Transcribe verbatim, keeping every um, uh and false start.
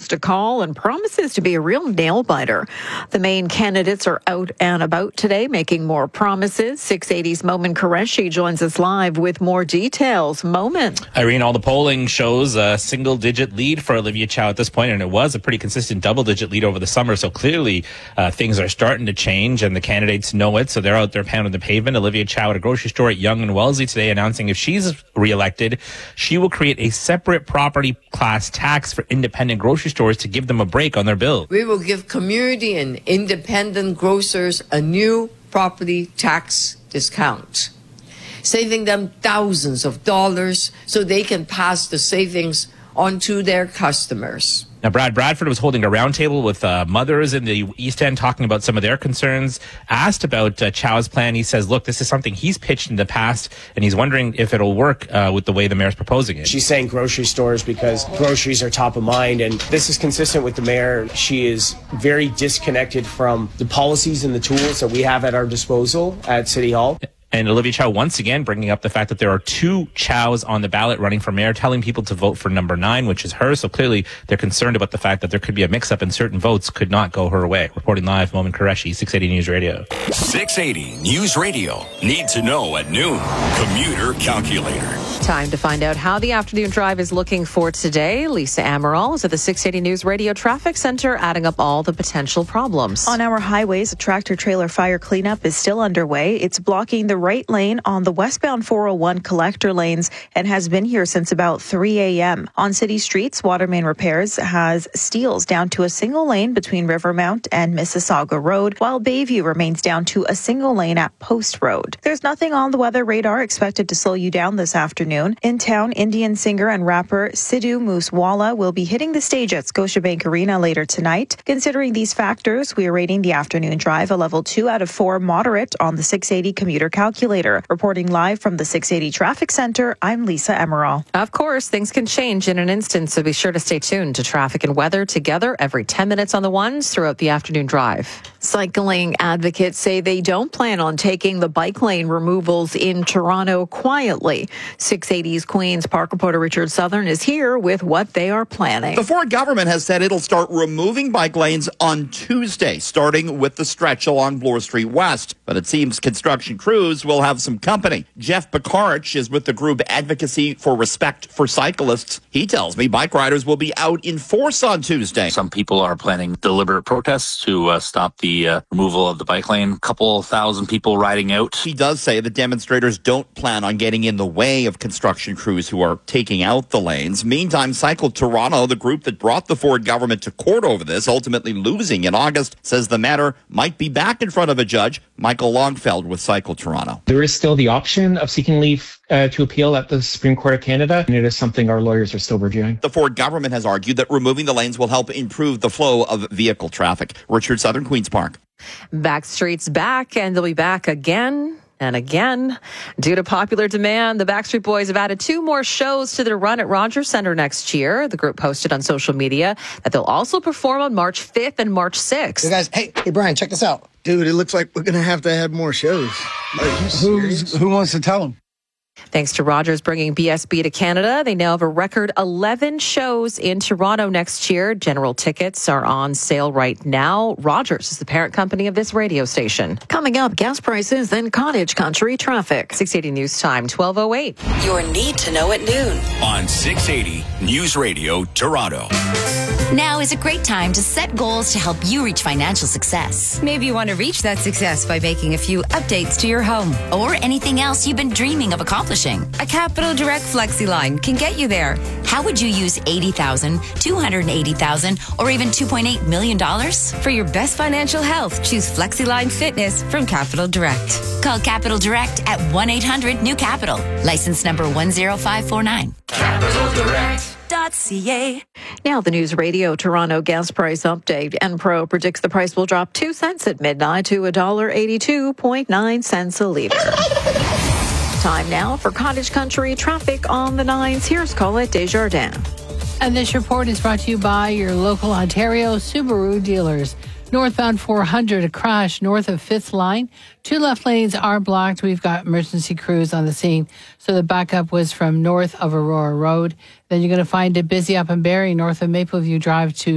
to call and promises to be a real nail-biter. The main candidates are out and about today, making more promises. six eighty's Momin Qureshi joins us live with more details. Momin. Irene, all the polling shows a single-digit lead for Olivia Chow at this point, and it was a pretty consistent double-digit lead over the summer, so clearly uh, things are starting to change, and the candidates know it, so they're out there pounding the pavement. Olivia Chow at a grocery store at Yonge and Wellesley today announcing if she's reelected, she will create a separate property class tax for independent grocery stores to give them a break on their bill. We will give community and independent grocers a new property tax discount, saving them thousands of dollars so they can pass the savings on to their customers. Now, Brad Bradford was holding a roundtable with uh, mothers in the East End talking about some of their concerns. Asked about uh, Chow's plan, he says, look, this is something he's pitched in the past, and he's wondering if it'll work uh, with the way the mayor's proposing it. She's saying grocery stores because groceries are top of mind, and this is consistent with the mayor. She is very disconnected from the policies and the tools that we have at our disposal at City Hall. And Olivia Chow once again bringing up the fact that there are two Chows on the ballot running for mayor, telling people to vote for number nine, which is her. So clearly they're concerned about the fact that there could be a mix-up and certain votes could not go her way. Reporting live, Momin Qureshi, six eighty News Radio. six eighty News Radio. Need to know at noon. Commuter Calculator. Time to find out how the afternoon drive is looking for today. Lisa Amaral is at the six eighty News Radio Traffic Center, adding up all the potential problems. On our highways, a tractor-trailer fire cleanup is still underway. It's blocking the right lane on the westbound four oh one collector lanes and has been here since about three a.m. On city streets, water main repairs has Steeles down to a single lane between Rivermount and Mississauga Road, while Bayview remains down to a single lane at Post Road. There's nothing on the weather radar expected to slow you down this afternoon. In town, Indian singer and rapper Sidhu Moosewala will be hitting the stage at Scotiabank Arena later tonight. Considering these factors, we are rating the afternoon drive a level two out of four moderate on the six eighty commuter calculator. Reporting live from the six eighty Traffic Center, I'm Lisa Amaral. Of course, things can change in an instant, so be sure to stay tuned to traffic and weather together every ten minutes on the ones throughout the afternoon drive. Cycling advocates say they don't plan on taking the bike lane removals in Toronto quietly. six eighty's Queen's Park reporter Richard Southern is here with what they are planning. The Ford government has said it'll start removing bike lanes on Tuesday, starting with the stretch along Bloor Street West. But it seems construction crews will have some company. Jeff Bakarich is with the group Advocacy for Respect for Cyclists. He tells me bike riders will be out in force on Tuesday. Some people are planning deliberate protests to uh, stop the uh, removal of the bike lane. A couple thousand people riding out. He does say the demonstrators don't plan on getting in the way of construction crews who are taking out the lanes. Meantime, Cycle Toronto, the group that brought the Ford government to court over this, ultimately losing in August, says the matter might be back in front of a judge. Michael Longfeld with Cycle Toronto. There is still the option of seeking leave uh, to appeal at the Supreme Court of Canada, and it is something our lawyers are still reviewing. The Ford government has argued that removing the lanes will help improve the flow of vehicle traffic. Richard Southern, Queen's Park. Backstreet's back, and they'll be back again and again. Due to popular demand, the Backstreet Boys have added two more shows to their run at Rogers Centre next year. The group posted on social media that they'll also perform on March fifth and March sixth. Hey guys, hey, hey Brian, check this out. Dude, it looks like we're going to have to add more shows. Are you Who's, who wants to tell them? Thanks to Rogers bringing B S B to Canada, they now have a record eleven shows in Toronto next year. General tickets are on sale right now. Rogers is the parent company of this radio station. Coming up, gas prices, then cottage country traffic. six eighty News Time, twelve oh eight. Your Need to Know at noon on six eighty News Radio Toronto. Now is a great time to set goals to help you reach financial success. Maybe you want to reach that success by making a few updates to your home or anything else you've been dreaming of accomplishing. A Capital Direct Flexi line can get you there. How would you use eighty thousand dollars, two hundred eighty thousand dollars, or even two point eight million dollars? For your best financial health, choose FlexiLine Fitness from Capital Direct. Call Capital Direct at one eight hundred new capital. License number one zero five four nine. Capital Direct. Now the News Radio Toronto gas price update. Enpro predicts the price will drop two cents at midnight to one dollar eighty-two point nine cents a litre. Time now for Cottage Country traffic on the nines. Here's Colette Desjardins. And this report is brought to you by your local Ontario Subaru dealers. Northbound four hundred, a crash north of fifth Line. Two left lanes are blocked. We've got emergency crews on the scene. So the backup was from north of Aurora Road. Then you're going to find it busy up in Barrie, north of Mapleview Drive to